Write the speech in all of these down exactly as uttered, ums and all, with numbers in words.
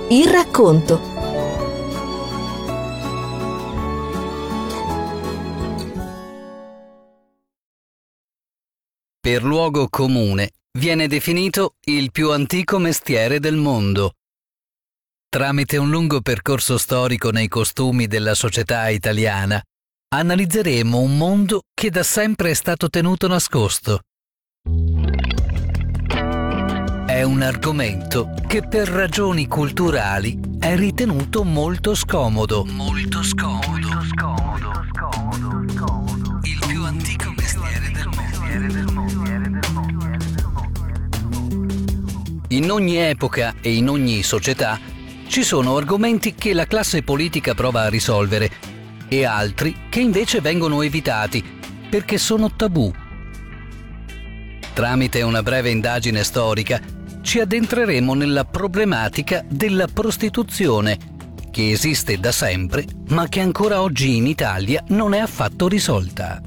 Il racconto. Per luogo comune viene definito il più antico mestiere del mondo. Tramite un lungo percorso storico nei costumi della società italiana, analizzeremo un mondo che da sempre è stato tenuto nascosto. È un argomento che per ragioni culturali è ritenuto molto scomodo. Molto scomodo. Molto scomodo. scomodo, scomodo. Il più antico mestiere del mondo. In ogni epoca e in ogni società ci sono argomenti che la classe politica prova a risolvere e altri che invece vengono evitati perché sono tabù. Tramite una breve indagine storica ci addentreremo nella problematica della prostituzione, che esiste da sempre, ma che ancora oggi in Italia non è affatto risolta.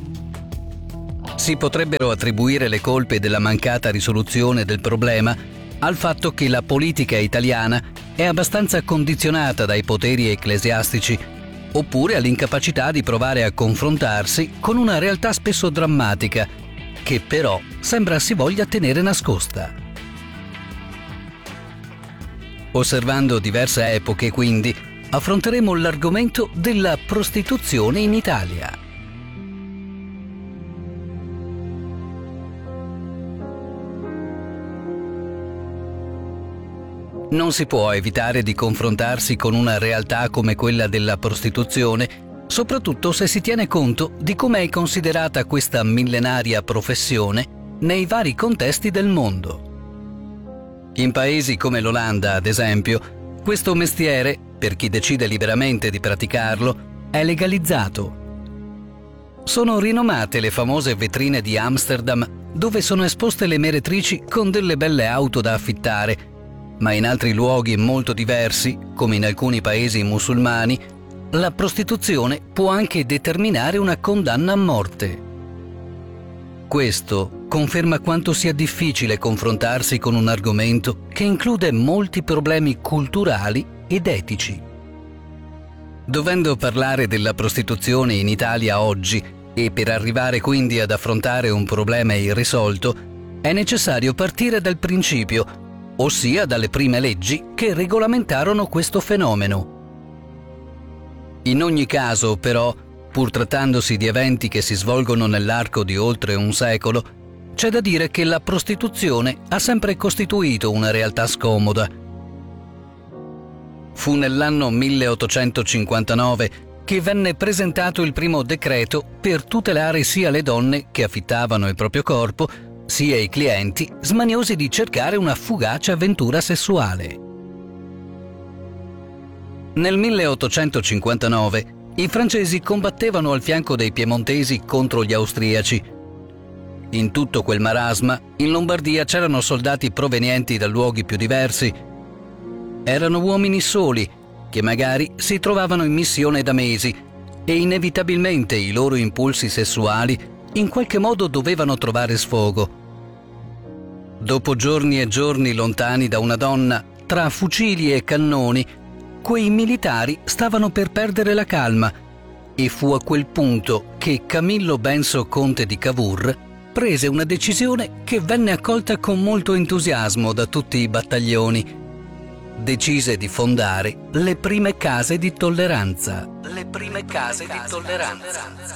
Si potrebbero attribuire le colpe della mancata risoluzione del problema al fatto che la politica italiana è abbastanza condizionata dai poteri ecclesiastici, oppure all'incapacità di provare a confrontarsi con una realtà spesso drammatica, che però sembra si voglia tenere nascosta. Osservando diverse epoche, quindi, affronteremo l'argomento della prostituzione in Italia. Non si può evitare di confrontarsi con una realtà come quella della prostituzione, soprattutto se si tiene conto di come è considerata questa millenaria professione nei vari contesti del mondo. In paesi come l'Olanda, ad esempio, questo mestiere, per chi decide liberamente di praticarlo, è legalizzato. Sono rinomate le famose vetrine di Amsterdam, dove sono esposte le meretrici con delle belle auto da affittare, ma in altri luoghi molto diversi, come in alcuni paesi musulmani, la prostituzione può anche determinare una condanna a morte. Questo conferma quanto sia difficile confrontarsi con un argomento che include molti problemi culturali ed etici. Dovendo parlare della prostituzione in Italia oggi e per arrivare quindi ad affrontare un problema irrisolto, è necessario partire dal principio, ossia dalle prime leggi che regolamentarono questo fenomeno. In ogni caso, però, pur trattandosi di eventi che si svolgono nell'arco di oltre un secolo, c'è da dire che la prostituzione ha sempre costituito una realtà scomoda. Fu nell'anno milleottocentocinquantanove che venne presentato il primo decreto per tutelare sia le donne che affittavano il proprio corpo, sia i clienti smaniosi di cercare una fugace avventura sessuale. Nel milleottocentocinquantanove i francesi combattevano al fianco dei piemontesi contro gli austriaci. In tutto quel marasma, in Lombardia c'erano soldati provenienti da luoghi più diversi. Erano uomini soli, che magari si trovavano in missione da mesi e inevitabilmente i loro impulsi sessuali in qualche modo dovevano trovare sfogo. Dopo giorni e giorni lontani da una donna, tra fucili e cannoni, quei militari stavano per perdere la calma e fu a quel punto che Camillo Benso conte di Cavour prese una decisione che venne accolta con molto entusiasmo da tutti i battaglioni. Decise di fondare le prime case di tolleranza. Le prime case di tolleranza.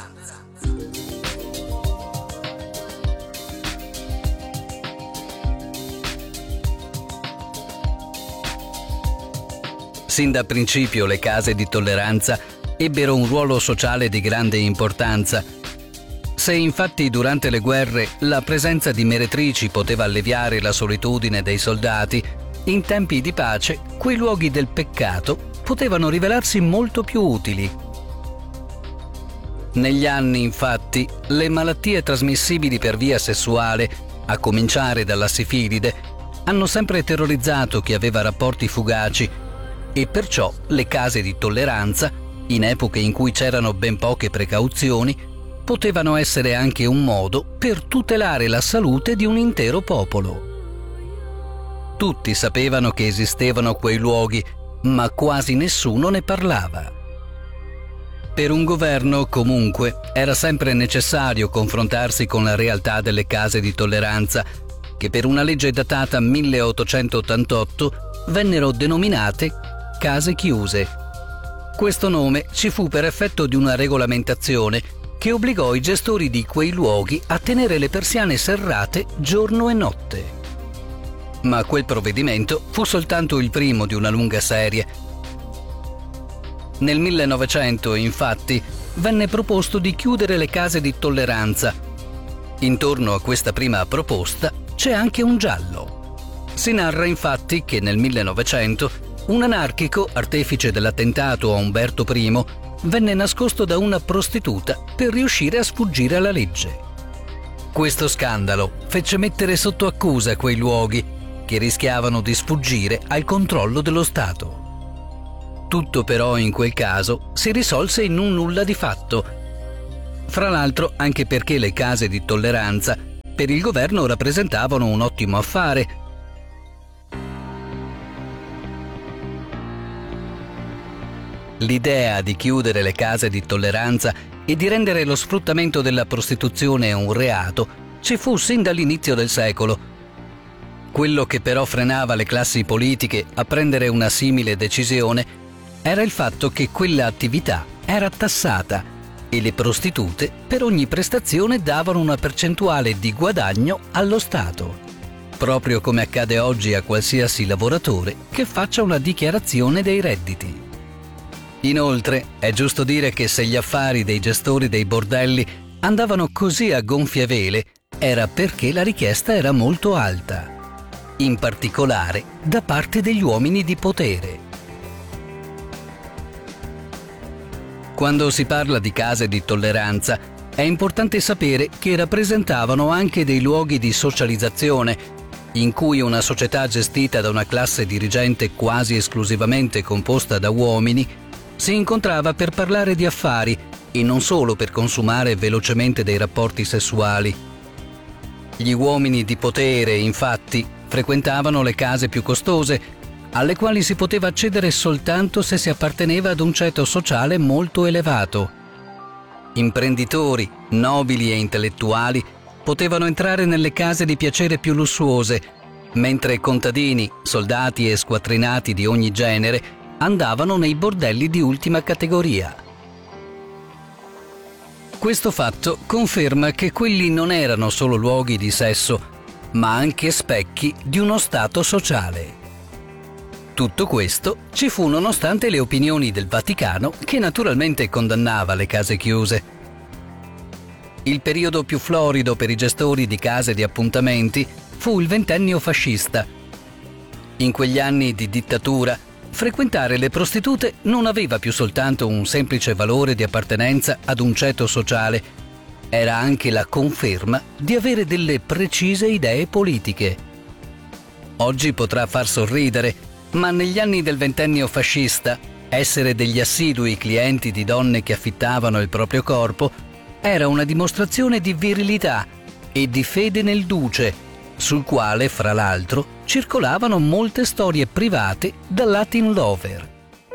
Sin da principio le case di tolleranza ebbero un ruolo sociale di grande importanza. Se infatti durante le guerre la presenza di meretrici poteva alleviare la solitudine dei soldati, in tempi di pace quei luoghi del peccato potevano rivelarsi molto più utili. Negli anni, infatti, le malattie trasmissibili per via sessuale, a cominciare dalla sifilide, hanno sempre terrorizzato chi aveva rapporti fugaci e perciò le case di tolleranza, in epoche in cui c'erano ben poche precauzioni, potevano essere anche un modo per tutelare la salute di un intero popolo. Tutti sapevano che esistevano quei luoghi, ma quasi nessuno ne parlava. Per un governo, comunque, era sempre necessario confrontarsi con la realtà delle case di tolleranza, che per una legge datata milleottocentottantotto vennero denominate case chiuse. Questo nome ci fu per effetto di una regolamentazione che obbligò i gestori di quei luoghi a tenere le persiane serrate giorno e notte. Ma quel provvedimento fu soltanto il primo di una lunga serie. Nel millenovecento, infatti, venne proposto di chiudere le case di tolleranza. Intorno a questa prima proposta c'è anche un giallo. Si narra infatti che nel millenovecento un anarchico, artefice dell'attentato a Umberto I, venne nascosto da una prostituta per riuscire a sfuggire alla legge. Questo scandalo fece mettere sotto accusa quei luoghi che rischiavano di sfuggire al controllo dello Stato. Tutto però in quel caso si risolse in un nulla di fatto. Fra l'altro anche perché le case di tolleranza per il governo rappresentavano un ottimo affare. L'idea di chiudere le case di tolleranza e di rendere lo sfruttamento della prostituzione un reato ci fu sin dall'inizio del secolo. Quello che però frenava le classi politiche a prendere una simile decisione era il fatto che quella attività era tassata e le prostitute per ogni prestazione davano una percentuale di guadagno allo Stato, proprio come accade oggi a qualsiasi lavoratore che faccia una dichiarazione dei redditi. Inoltre, è giusto dire che se gli affari dei gestori dei bordelli andavano così a gonfie vele, era perché la richiesta era molto alta, in particolare da parte degli uomini di potere. Quando si parla di case di tolleranza, è importante sapere che rappresentavano anche dei luoghi di socializzazione, in cui una società gestita da una classe dirigente quasi esclusivamente composta da uomini si incontrava per parlare di affari e non solo per consumare velocemente dei rapporti sessuali. Gli uomini di potere, infatti, frequentavano le case più costose, alle quali si poteva accedere soltanto se si apparteneva ad un ceto sociale molto elevato. Imprenditori, nobili e intellettuali potevano entrare nelle case di piacere più lussuose, mentre contadini, soldati e squattrinati di ogni genere andavano nei bordelli di ultima categoria. Questo fatto conferma che quelli non erano solo luoghi di sesso, ma anche specchi di uno stato sociale. Tutto questo ci fu nonostante le opinioni del Vaticano, che naturalmente condannava le case chiuse. Il periodo più florido per i gestori di case di appuntamenti fu il ventennio fascista. In quegli anni di dittatura, frequentare le prostitute non aveva più soltanto un semplice valore di appartenenza ad un ceto sociale, era anche la conferma di avere delle precise idee politiche. Oggi potrà far sorridere, ma negli anni del ventennio fascista, essere degli assidui clienti di donne che affittavano il proprio corpo era una dimostrazione di virilità e di fede nel duce, sul quale, fra l'altro, circolavano molte storie private da Latin lover.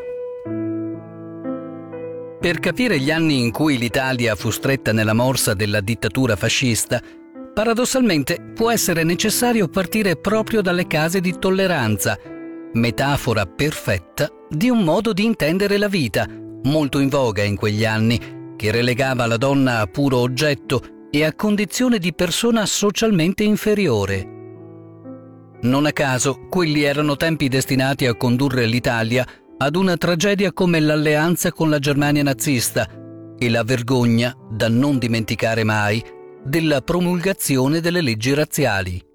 Per capire gli anni in cui l'Italia fu stretta nella morsa della dittatura fascista, paradossalmente può essere necessario partire proprio dalle case di tolleranza, metafora perfetta di un modo di intendere la vita, molto in voga in quegli anni, che relegava la donna a puro oggetto e a condizione di persona socialmente inferiore. Non a caso, quelli erano tempi destinati a condurre l'Italia ad una tragedia come l'alleanza con la Germania nazista e la vergogna, da non dimenticare mai, della promulgazione delle leggi razziali.